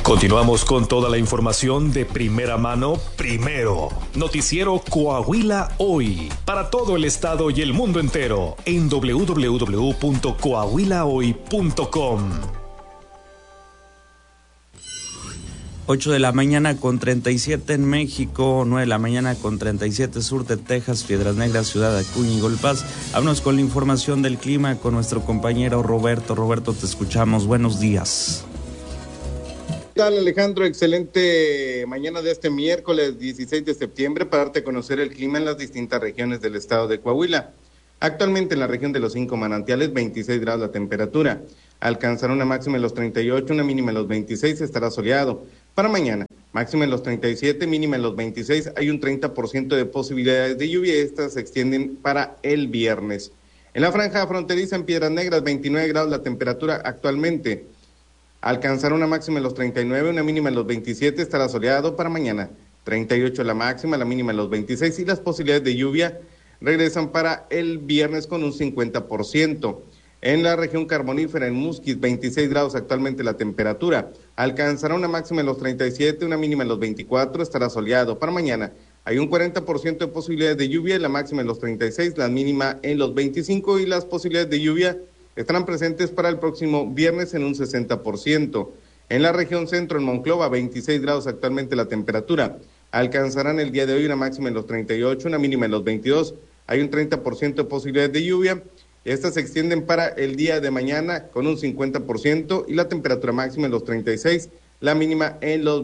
Continuamos con toda la información de primera mano, primero. Noticiero Coahuila Hoy, para todo el estado y el mundo entero, en www.coahuilahoy.com. 8 de la mañana con 37 en México, 9 de la mañana con 37 sur de Texas, Piedras Negras, Ciudad Acuña y Golpaz. Vámonos con la información del clima con nuestro compañero Roberto. Roberto, te escuchamos. Buenos días. ¿Qué tal, Alejandro? Excelente mañana de este miércoles 16 de septiembre para darte a conocer el clima en las distintas regiones del estado de Coahuila. Actualmente en la región de los 5 manantiales, 26 grados la temperatura. Alcanzará una máxima en los 38, una mínima en los 26, estará soleado. Para mañana, máxima en los 37, mínima en los 26, hay un 30% de posibilidades de lluvia, estas se extienden para el viernes. En la franja fronteriza en Piedras Negras, 29 grados la temperatura actualmente. Alcanzará una máxima en los 39, una mínima en los 27, estará soleado. Para mañana, 38 la máxima, la mínima en los 26 y las posibilidades de lluvia regresan para el viernes con un 50%. En la región carbonífera, en Musquis, 26 grados actualmente la temperatura. Alcanzará una máxima en los 37, una mínima en los 24, estará soleado. Para mañana hay un 40% de posibilidades de lluvia, la máxima en los 36, la mínima en los 25 y las posibilidades de lluvia estarán presentes para el próximo viernes en un 60%. En la región centro, en Monclova, 26 grados actualmente la temperatura. Alcanzarán el día de hoy una máxima en los 38, una mínima en los 22. Hay un 30% de posibilidades de lluvia. Estas se extienden para el día de mañana con un 50% y la temperatura máxima en los 36, la mínima en los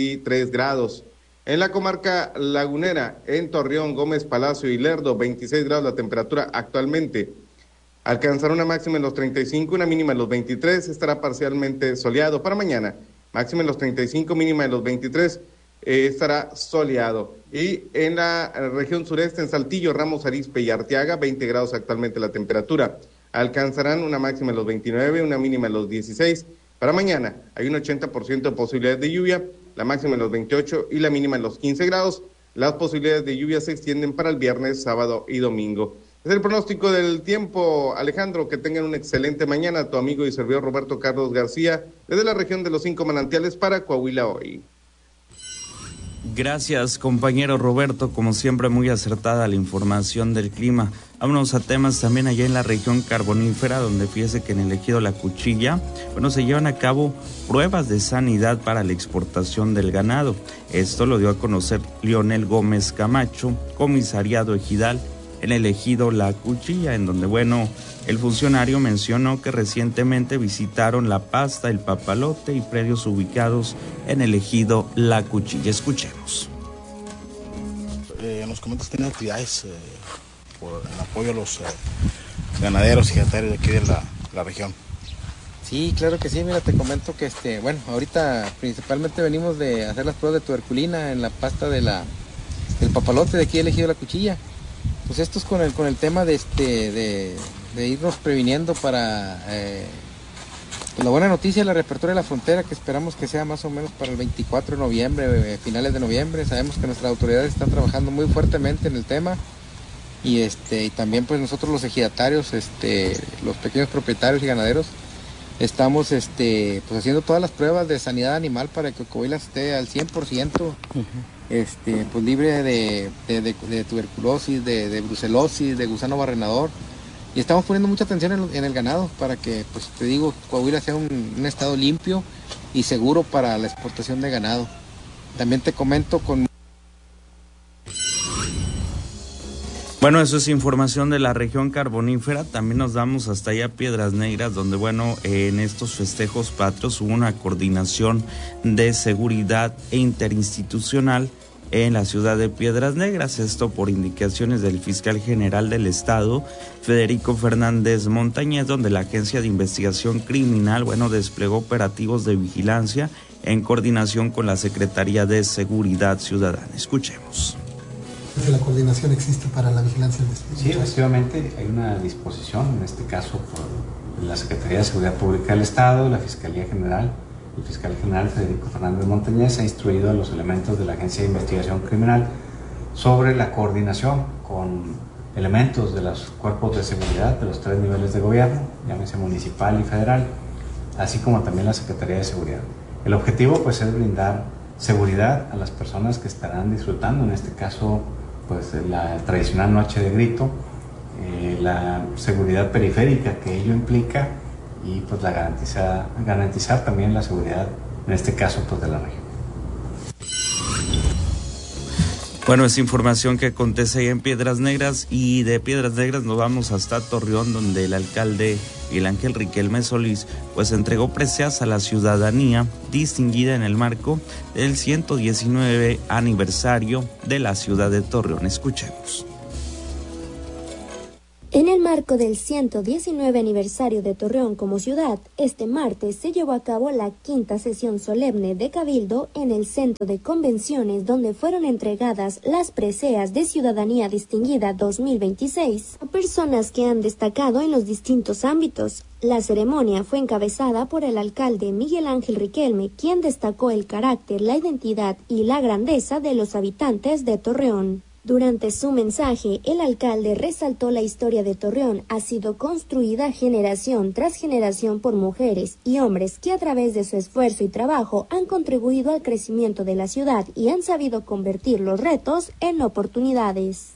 23 grados. En la comarca lagunera, en Torreón, Gómez Palacio y Lerdo, 26 grados la temperatura actualmente. Alcanzará una máxima en los 35, una mínima en los 23, estará parcialmente soleado. Para mañana, máxima en los 35, mínima en los 23, estará soleado. Y en la región sureste, en Saltillo, Ramos Arizpe y Arteaga, 20 grados actualmente la temperatura. Alcanzarán una máxima en los 29, una mínima en los 16. Para mañana hay un 80% de posibilidades de lluvia, la máxima en los 28 y la mínima en los 15 grados. Las posibilidades de lluvia se extienden para el viernes, sábado y domingo. Es el pronóstico del tiempo, Alejandro, que tengan una excelente mañana. Tu amigo y servidor Roberto Carlos García, desde la región de los 5 manantiales para Coahuila Hoy. Gracias, compañero Roberto, como siempre muy acertada la información del clima. Vámonos a temas también allá en la región carbonífera, donde fíjese que en el ejido La Cuchilla, se llevan a cabo pruebas de sanidad para la exportación del ganado. Esto lo dio a conocer Leonel Gómez Camacho, comisariado ejidal en el ejido La Cuchilla, en donde, el funcionario mencionó que recientemente visitaron La Pasta, El Papalote y predios ubicados en el ejido La Cuchilla. Escuchemos. En los comentos tienen actividades en apoyo a los ganaderos y ejidatarios de aquí de la región. Sí, claro que sí. Mira, te comento que ahorita principalmente venimos de hacer las pruebas de tuberculina en la pasta del Papalote de aquí del ejido La Cuchilla. Pues esto es con el tema de irnos previniendo para pues la buena noticia de la reapertura de la frontera, que esperamos que sea más o menos para el 24 de noviembre, finales de noviembre. Sabemos que nuestras autoridades están trabajando muy fuertemente en el tema y también pues nosotros los ejidatarios, los pequeños propietarios y ganaderos, estamos pues haciendo todas las pruebas de sanidad animal para que Coahuila esté al 100%. Pues libre de tuberculosis, de brucelosis, de gusano barrenador, y estamos poniendo mucha atención en el ganado para que, pues te digo, Coahuila sea un estado limpio y seguro para la exportación de ganado. También te comento eso es información de la región carbonífera. También nos damos hasta allá Piedras Negras, donde en estos festejos patrios hubo una coordinación de seguridad e interinstitucional en la ciudad de Piedras Negras, esto por indicaciones del fiscal general del estado, Federico Fernández Montañez, donde la Agencia de Investigación Criminal, desplegó operativos de vigilancia en coordinación con la Secretaría de Seguridad Ciudadana. Escuchemos. ¿La coordinación existe para la vigilancia del despido? Sí, efectivamente hay una disposición, en este caso por la Secretaría de Seguridad Pública del Estado, la Fiscalía General. El fiscal general Federico Fernández Montañez ha instruido a los elementos de la Agencia de Investigación Criminal sobre la coordinación con elementos de los cuerpos de seguridad de los 3 niveles de gobierno, llámese municipal y federal, así como también la Secretaría de Seguridad. El objetivo pues es brindar seguridad a las personas que estarán disfrutando, en este caso pues la tradicional noche de grito, la seguridad periférica que ello implica y pues garantizar también la seguridad, en este caso pues de la región. Bueno, es información que acontece ahí en Piedras Negras, y de Piedras Negras nos vamos hasta Torreón, donde el alcalde Miguel Ángel Riquelme Solís pues entregó preseas a la ciudadanía distinguida en el marco del 119 aniversario de la ciudad de Torreón. Escuchemos. En el marco del 119 aniversario de Torreón como ciudad, este martes se llevó a cabo la quinta sesión solemne de Cabildo en el Centro de Convenciones, donde fueron entregadas las preseas de Ciudadanía Distinguida 2026 a personas que han destacado en los distintos ámbitos. La ceremonia fue encabezada por el alcalde Miguel Ángel Riquelme, quien destacó el carácter, la identidad y la grandeza de los habitantes de Torreón. Durante su mensaje, el alcalde resaltó la historia de Torreón ha sido construida generación tras generación por mujeres y hombres que a través de su esfuerzo y trabajo han contribuido al crecimiento de la ciudad y han sabido convertir los retos en oportunidades.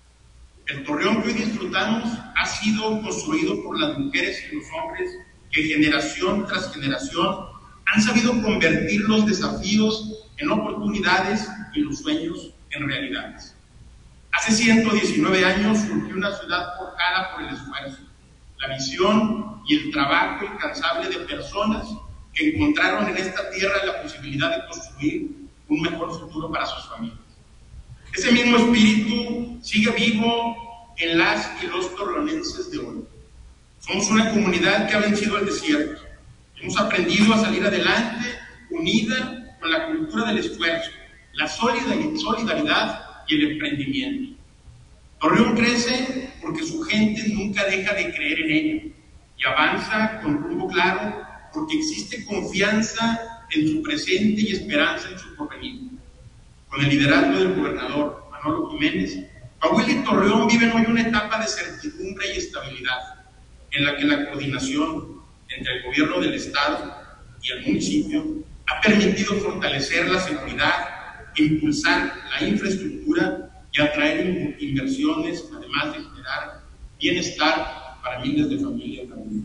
El Torreón que hoy disfrutamos ha sido construido por las mujeres y los hombres que generación tras generación han sabido convertir los desafíos en oportunidades y los sueños en realidades. Hace 119 años surgió una ciudad forjada por el esfuerzo, la visión y el trabajo incansable de personas que encontraron en esta tierra la posibilidad de construir un mejor futuro para sus familias. Ese mismo espíritu sigue vivo en las y los torreonenses de hoy. Somos una comunidad que ha vencido el desierto. Hemos aprendido a salir adelante, unida con la cultura del esfuerzo, la solidaridad y el emprendimiento. Torreón crece porque su gente nunca deja de creer en ella y avanza con rumbo claro porque existe confianza en su presente y esperanza en su porvenir. Con el liderazgo del gobernador Manolo Jiménez, Coahuila y Torreón viven hoy una etapa de certidumbre y estabilidad en la que la coordinación entre el gobierno del estado y el municipio ha permitido fortalecer la seguridad, impulsar la infraestructura y atraer inversiones, además de generar bienestar para miles de familias también.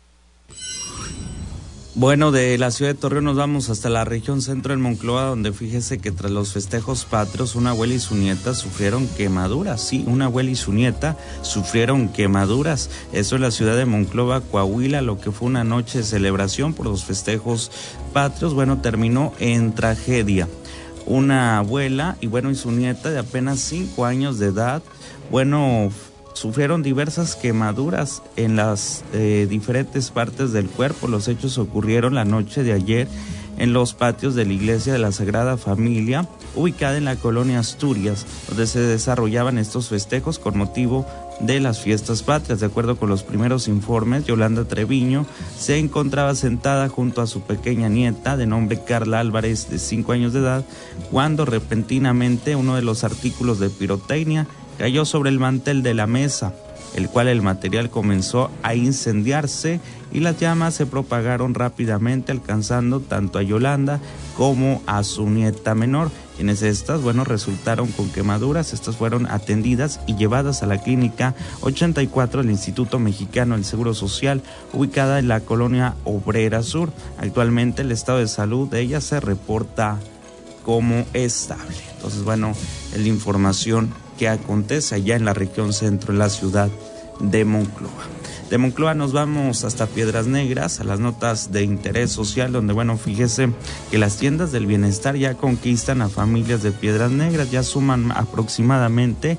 Bueno, de la ciudad de Torreón nos vamos hasta la región centro en Monclova, donde fíjese que tras los festejos patrios, una abuela y su nieta sufrieron quemaduras. Sí, una abuela y su nieta sufrieron quemaduras. Eso en la ciudad de Monclova, Coahuila, lo que fue una noche de celebración por los festejos patrios, bueno, terminó en tragedia. Una abuela y su nieta de apenas 5 años de edad, sufrieron diversas quemaduras en las diferentes partes del cuerpo. Los hechos ocurrieron la noche de ayer en los patios de la iglesia de la Sagrada Familia, ubicada en la colonia Asturias, donde se desarrollaban estos festejos con motivo de las fiestas patrias. De acuerdo con los primeros informes, Yolanda Treviño se encontraba sentada junto a su pequeña nieta de nombre Carla Álvarez, de 5 años de edad, cuando repentinamente uno de los artículos de pirotecnia cayó sobre el mantel de la mesa, el cual el material comenzó a incendiarse y las llamas se propagaron rápidamente, alcanzando tanto a Yolanda como a su nieta menor, quienes resultaron con quemaduras. Estas fueron atendidas y llevadas a la clínica 84 del Instituto Mexicano del Seguro Social, ubicada en la colonia Obrera Sur. Actualmente el estado de salud de ella se reporta como estable. Entonces, es la información que acontece allá en la región centro, en la ciudad de Monclova. De Monclova nos vamos hasta Piedras Negras, a las notas de interés social, donde, fíjese que las tiendas del bienestar ya conquistan a familias de Piedras Negras, ya suman aproximadamente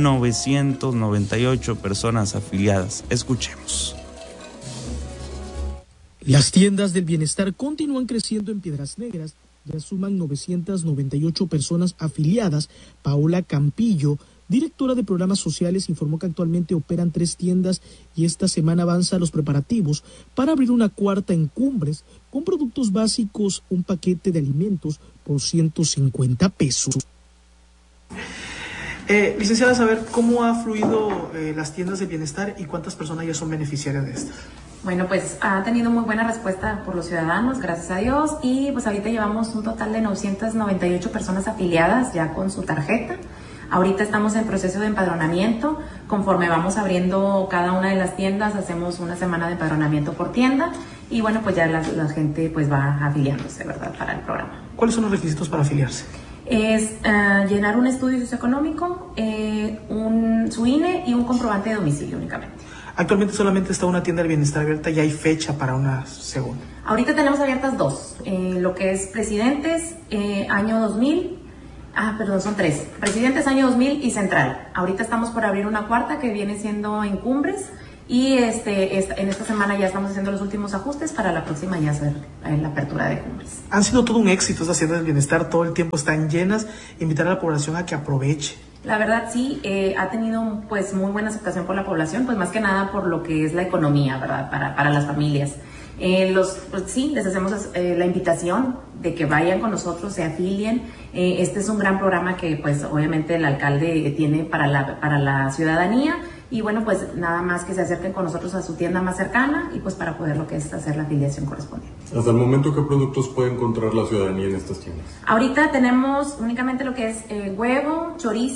998 personas afiliadas. Escuchemos. Las tiendas del bienestar continúan creciendo en Piedras Negras, ya suman 998 personas afiliadas. Paola Campillo, directora de programas sociales, informó que actualmente operan 3 tiendas y esta semana avanza los preparativos para abrir una 4ª en Cumbres con productos básicos, un paquete de alimentos por 150 pesos. Licenciada, saber cómo ha fluido las tiendas de bienestar y cuántas personas ya son beneficiarias de estas. Bueno, pues ha tenido muy buena respuesta por los ciudadanos, gracias a Dios, y pues ahorita llevamos un total de 998 personas afiliadas ya con su tarjeta. Ahorita estamos en proceso de empadronamiento. Conforme vamos abriendo cada una de las tiendas, hacemos una semana de empadronamiento por tienda y bueno, pues ya la gente pues va afiliándose, ¿verdad?, para el programa. ¿Cuáles son los requisitos para afiliarse? Es llenar un estudio socioeconómico, su INE y un comprobante de domicilio únicamente. Actualmente solamente está una tienda del bienestar abierta y hay fecha para una segunda. Ahorita tenemos abiertas dos, lo que es Presidentes, año 2000, son tres, Presidentes, año 2000 y Central. Ahorita estamos por abrir una cuarta que viene siendo en Cumbres y en esta semana ya estamos haciendo los últimos ajustes para la próxima ya hacer la apertura de Cumbres. Han sido todo un éxito estas tiendas del bienestar, todo el tiempo están llenas, invitar a la población a que aproveche. La verdad sí, ha tenido pues muy buena aceptación por la población, pues más que nada por lo que es la economía, ¿verdad?, para las familias. Pues sí, les hacemos la invitación de que vayan con nosotros, se afilien. Este es un gran programa que pues obviamente el alcalde tiene para la ciudadanía y bueno, pues nada más que se acerquen con nosotros a su tienda más cercana y pues para poder lo que es hacer la afiliación correspondiente. Hasta el momento, ¿qué productos puede encontrar la ciudadanía en estas tiendas? Ahorita tenemos únicamente lo que es huevo, chorizo,